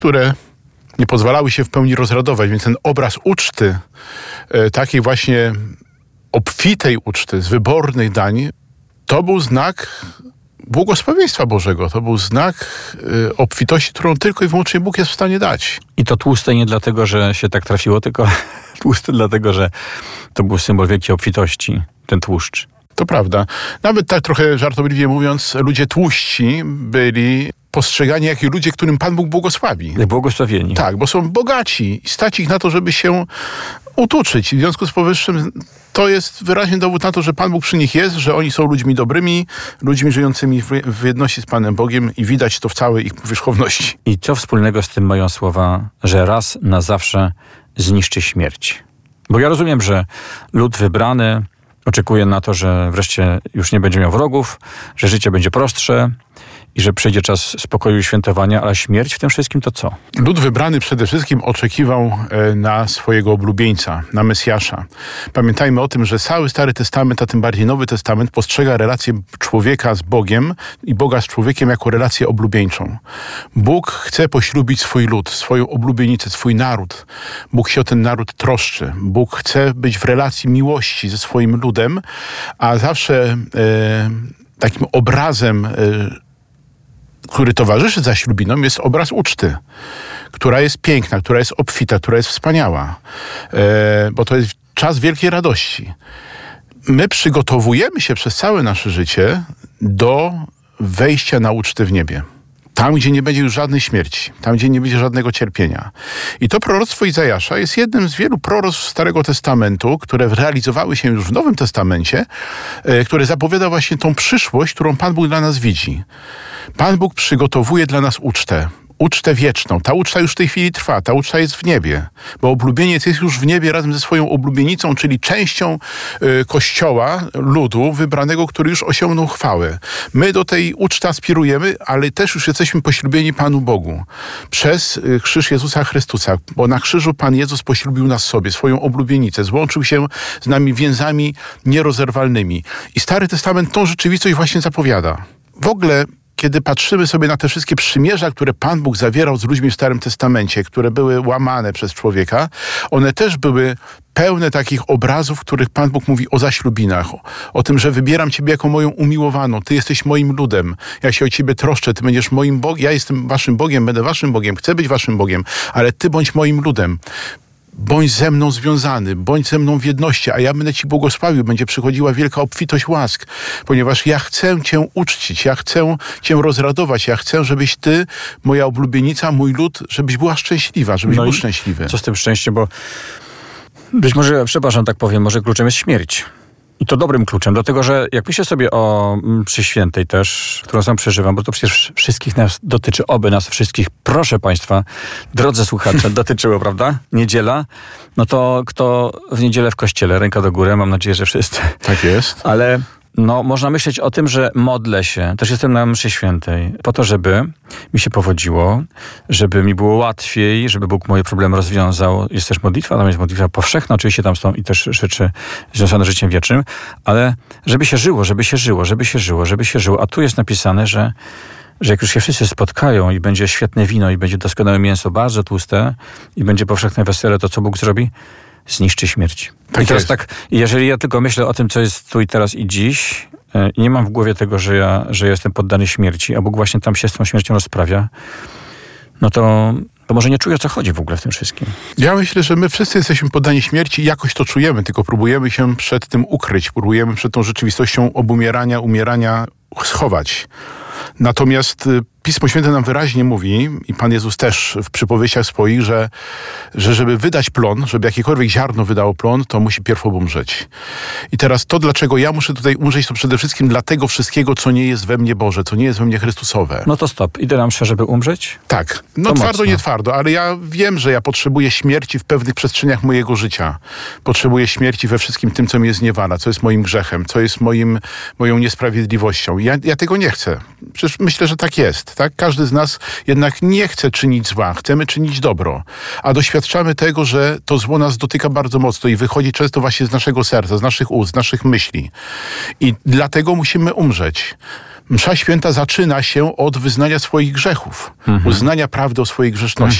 które nie pozwalały się w pełni rozradować, więc ten obraz uczty, takiej właśnie obfitej uczty, z wybornych dań, to był znak błogosławieństwa Bożego. To był znak obfitości, którą tylko i wyłącznie Bóg jest w stanie dać. I to tłuste nie dlatego, że się tak trafiło, tylko tłuste dlatego, że to był symbol wielkiej obfitości, ten tłuszcz. To prawda. Nawet tak trochę żartobliwie mówiąc, ludzie tłuści byli postrzegani jako ludzie, którym Pan Bóg błogosławi. Błogosławieni. Tak, bo są bogaci i stać ich na to, żeby się utuczyć. I w związku z powyższym to jest wyraźny dowód na to, że Pan Bóg przy nich jest, że oni są ludźmi dobrymi, ludźmi żyjącymi w jedności z Panem Bogiem i widać to w całej ich powierzchowności. I co wspólnego z tym mają słowa, że raz na zawsze zniszczy śmierć? Bo ja rozumiem, że lud wybrany oczekuje na to, że wreszcie już nie będzie miał wrogów, że życie będzie prostsze i że przyjdzie czas spokoju i świętowania, ale śmierć w tym wszystkim to co? Lud wybrany przede wszystkim oczekiwał na swojego oblubieńca, na Mesjasza. Pamiętajmy o tym, że cały Stary Testament, a tym bardziej Nowy Testament postrzega relację człowieka z Bogiem i Boga z człowiekiem jako relację oblubieńczą. Bóg chce poślubić swój lud, swoją oblubienicę, swój naród. Bóg się o ten naród troszczy. Bóg chce być w relacji miłości ze swoim ludem, a zawsze takim obrazem który towarzyszy zaślubinom, jest obraz uczty, która jest piękna, która jest obfita, która jest wspaniała, bo to jest czas wielkiej radości. My przygotowujemy się przez całe nasze życie do wejścia na ucztę w niebie. Tam, gdzie nie będzie już żadnej śmierci, tam, gdzie nie będzie żadnego cierpienia. I to proroctwo Izajasza jest jednym z wielu proroctw Starego Testamentu, które realizowały się już w Nowym Testamencie, które zapowiada właśnie tą przyszłość, którą Pan Bóg dla nas widzi. Pan Bóg przygotowuje dla nas ucztę wieczną. Ta uczta już w tej chwili trwa, ta uczta jest w niebie, bo oblubieniec jest już w niebie razem ze swoją oblubienicą, czyli częścią Kościoła, ludu wybranego, który już osiągnął chwałę. My do tej uczty aspirujemy, ale też już jesteśmy poślubieni Panu Bogu przez krzyż Jezusa Chrystusa, bo na krzyżu Pan Jezus poślubił nas sobie, swoją oblubienicę, złączył się z nami więzami nierozerwalnymi. I Stary Testament tą rzeczywistość właśnie zapowiada. W ogóle kiedy patrzymy sobie na te wszystkie przymierza, które Pan Bóg zawierał z ludźmi w Starym Testamencie, które były łamane przez człowieka, one też były pełne takich obrazów, w których Pan Bóg mówi o zaślubinach, o tym, że wybieram Ciebie jako moją umiłowaną, Ty jesteś moim ludem, ja się o Ciebie troszczę, Ty będziesz moim Bogiem, ja jestem Waszym Bogiem, będę Waszym Bogiem, chcę być Waszym Bogiem, ale Ty bądź moim ludem. Bądź ze mną związany, bądź ze mną w jedności, a ja będę Ci błogosławił, będzie przychodziła wielka obfitość łask, ponieważ ja chcę Cię uczcić, ja chcę Cię rozradować, ja chcę, żebyś Ty, moja oblubienica, mój lud, żebyś była szczęśliwa, żebyś był szczęśliwy. Co z tym szczęściem, bo być może, przepraszam, tak powiem, może kluczem jest śmierć. I to dobrym kluczem, dlatego że jak myślę sobie o mszy świętej też, którą sam przeżywam, bo to przecież wszystkich nas dotyczy, oby nas wszystkich, proszę Państwa, drodzy słuchacze, dotyczyło, prawda? Niedziela, no to kto w niedzielę w kościele, ręka do góry, mam nadzieję, że wszyscy. Tak jest. Ale można myśleć o tym, że modlę się, też jestem na mszy świętej, po to, żeby mi się powodziło, żeby mi było łatwiej, żeby Bóg moje problemy rozwiązał. Jest też modlitwa, tam jest modlitwa powszechna, oczywiście tam są i też rzeczy związane z życiem wiecznym, ale żeby się żyło. A tu jest napisane, że jak już się wszyscy spotkają i będzie świetne wino i będzie doskonałe mięso, bardzo tłuste i będzie powszechne wesele, to co Bóg zrobi? Zniszczy śmierć. Tak i teraz jest. tak, jeżeli ja tylko myślę o tym, co jest tu i teraz i dziś, i nie mam w głowie tego, że ja jestem poddany śmierci, a Bóg właśnie tam się z tą śmiercią rozprawia, no to może nie czuję, o co chodzi w ogóle w tym wszystkim. Ja myślę, że my wszyscy jesteśmy poddani śmierci i jakoś to czujemy, tylko próbujemy się przed tym ukryć, próbujemy przed tą rzeczywistością umierania schować. Natomiast Pismo Święte nam wyraźnie mówi, i Pan Jezus też w przypowieściach swoich, że żeby wydać plon, żeby jakiekolwiek ziarno wydało plon, to musi pierw umrzeć. I teraz to, dlaczego ja muszę tutaj umrzeć, to przede wszystkim dla tego wszystkiego, co nie jest we mnie Boże, co nie jest we mnie Chrystusowe. No to stop. Idę na mszę, żeby umrzeć? Tak. No to twardo, mocno. nie twardo, ale ja wiem, że ja potrzebuję śmierci w pewnych przestrzeniach mojego życia. Potrzebuję śmierci we wszystkim tym, co mnie zniewala, co jest moim grzechem, co jest moją niesprawiedliwością. Ja tego nie chcę. Przecież myślę, że tak jest. Tak? Każdy z nas jednak nie chce czynić zła, chcemy czynić dobro, a doświadczamy tego, że to zło nas dotyka bardzo mocno i wychodzi często właśnie z naszego serca, z naszych ust, z naszych myśli. I dlatego musimy umrzeć. Msza święta zaczyna się od wyznania swoich grzechów, uznania prawdy o swojej grzeszności.